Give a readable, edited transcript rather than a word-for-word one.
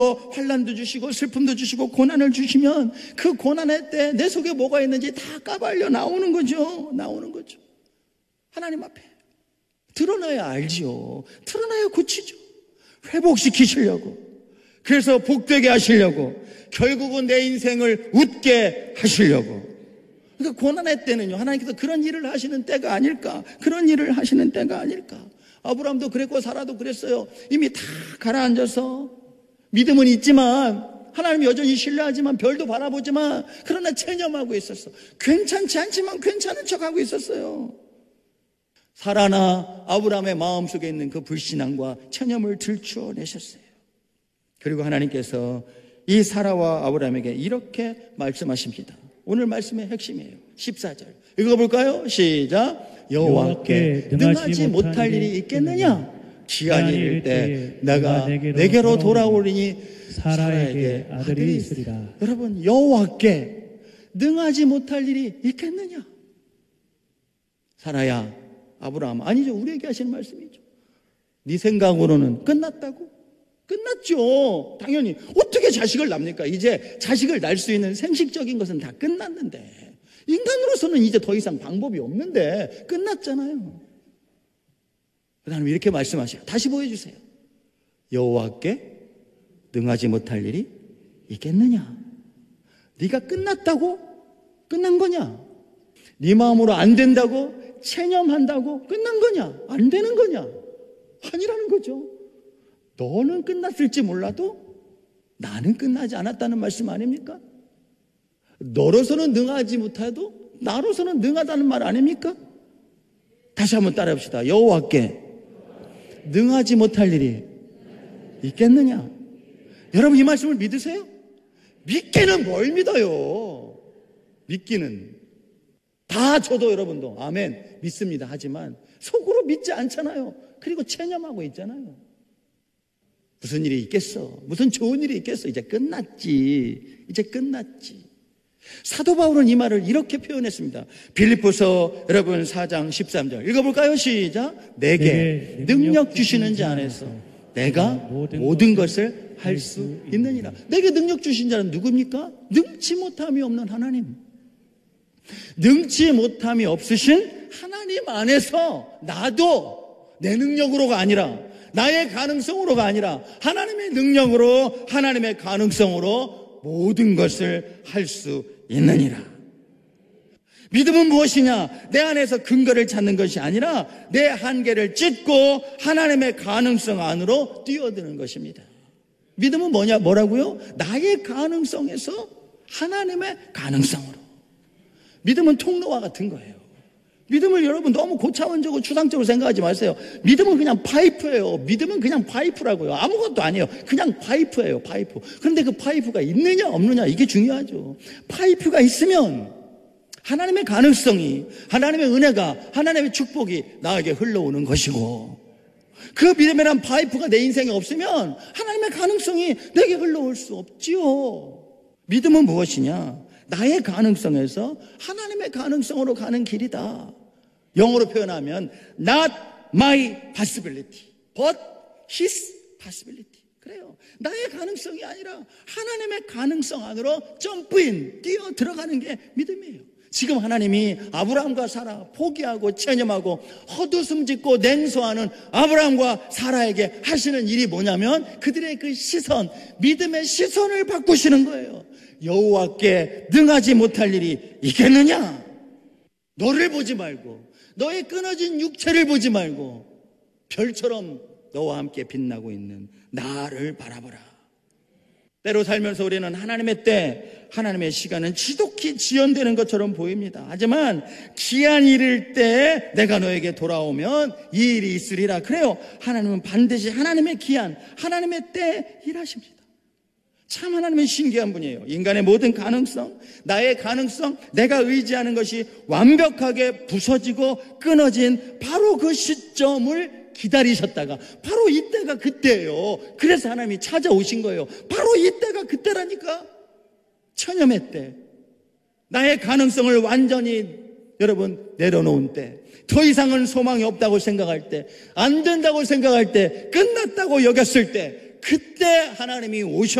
환난도 주시고 슬픔도 주시고 고난을 주시면 그 고난의 때 내 속에 뭐가 있는지 다 까발려 나오는 거죠. 하나님 앞에 드러나야 알지요. 드러나야 고치죠. 회복시키시려고, 그래서 복되게 하시려고, 결국은 내 인생을 웃게 하시려고. 그러니까 고난의 때는요, 하나님께서 그런 일을 하시는 때가 아닐까. 아브라함도 그랬고 사라도 그랬어요. 이미 다 가라앉아서 믿음은 있지만, 하나님 여전히 신뢰하지만, 별도 바라보지만, 그러나 체념하고 있었어. 괜찮지 않지만 괜찮은 척하고 있었어요. 사라나 아브라함의 마음속에 있는 그 불신앙과 체념을 들추어내셨어요. 그리고 하나님께서 이 사라와 아브라함에게 이렇게 말씀하십니다. 오늘 말씀의 핵심이에요. 14절 읽어볼까요? 시작. 여호와께 능하지 못할 일이 있겠느냐? 기한이 이를 때 내가 내게로 돌아오리니 사라에게 아들이 있으리라. 여러분, 여호와께 능하지 못할 일이 있겠느냐? 사라야, 아브라함, 아니죠. 우리에게 하시는 말씀이죠. 네 생각으로는 끝났다고? 끝났죠. 당연히. 어떻게 자식을 낳습니까? 이제 자식을 낳을 수 있는 생식적인 것은 다 끝났는데, 인간으로서는 이제 더 이상 방법이 없는데 끝났잖아요. 그 다음에 이렇게 말씀하셔요. 다시 보여주세요. 여호와께 능하지 못할 일이 있겠느냐? 네가 끝났다고? 끝난 거냐? 네 마음으로 안 된다고? 체념한다고? 끝난 거냐? 안 되는 거냐? 아니라는 거죠. 너는 끝났을지 몰라도 나는 끝나지 않았다는 말씀 아닙니까? 너로서는 능하지 못해도 나로서는 능하다는 말 아닙니까? 다시 한번 따라합시다. 여호와께 능하지 못할 일이 있겠느냐? 여러분, 이 말씀을 믿으세요? 믿기는 뭘 믿어요? 믿기는 다 저도 여러분도 아멘 믿습니다 하지만 속으로 믿지 않잖아요. 그리고 체념하고 있잖아요. 무슨 일이 있겠어? 무슨 좋은 일이 있겠어? 이제 끝났지. 사도 바울은 이 말을 이렇게 표현했습니다. 빌립보서 여러분 4장 13절 읽어볼까요? 시작. 내게 능력 주시는 자 안에서 내가 모든 것을 할 수 있느니라. 내게 능력 주신 자는 누굽니까? 능치 못함이 없는 하나님. 능치 못함이 없으신 하나님 안에서 나도 내 능력으로가 아니라, 나의 가능성으로가 아니라 하나님의 능력으로, 하나님의 가능성으로 모든 것을 할 수 있느니라. 믿음은 무엇이냐? 내 안에서 근거를 찾는 것이 아니라 내 한계를 찢고 하나님의 가능성 안으로 뛰어드는 것입니다. 믿음은 뭐라고요? 나의 가능성에서 하나님의 가능성으로. 믿음은 통로와 같은 거예요. 믿음을 여러분 너무 고차원적으로 추상적으로 생각하지 마세요. 믿음은 그냥 파이프예요. 믿음은 그냥 파이프라고요. 아무것도 아니에요. 그냥 파이프예요. 파이프. 그런데 그 파이프가 있느냐 없느냐, 이게 중요하죠. 파이프가 있으면 하나님의 가능성이, 하나님의 은혜가, 하나님의 축복이 나에게 흘러오는 것이고, 그 믿음이란 파이프가 내 인생에 없으면 하나님의 가능성이 내게 흘러올 수 없지요. 믿음은 무엇이냐? 나의 가능성에서 하나님의 가능성으로 가는 길이다. 영어로 표현하면 not my possibility, but his possibility. 그래요. 나의 가능성이 아니라 하나님의 가능성 안으로 점프인, 뛰어 들어가는 게 믿음이에요. 지금 하나님이 아브라함과 사라 포기하고 체념하고 헛웃음 짓고 냉소하는 아브라함과 사라에게 하시는 일이 뭐냐면, 그들의 그 시선, 믿음의 시선을 바꾸시는 거예요. 여호와께 능하지 못할 일이 있겠느냐? 너를 보지 말고, 너의 끊어진 육체를 보지 말고, 별처럼 너와 함께 빛나고 있는 나를 바라보라. 때로 살면서 우리는 하나님의 때, 하나님의 시간은 지독히 지연되는 것처럼 보입니다. 하지만 기한이 이를 때 내가 너에게 돌아오면 이 일이 있으리라. 그래요. 하나님은 반드시 하나님의 기한, 하나님의 때 일하십니다. 참 하나님은 신기한 분이에요. 인간의 모든 가능성, 나의 가능성, 내가 의지하는 것이 완벽하게 부서지고 끊어진 바로 그 시점을 기다리셨다가, 바로 이때가 그때예요. 그래서 하나님이 찾아오신 거예요. 바로 이때가 그때라니까. 천여매 때, 나의 가능성을 완전히 여러분 내려놓은 때, 더 이상은 소망이 없다고 생각할 때, 안 된다고 생각할 때, 끝났다고 여겼을 때, 그때 하나님이 오셔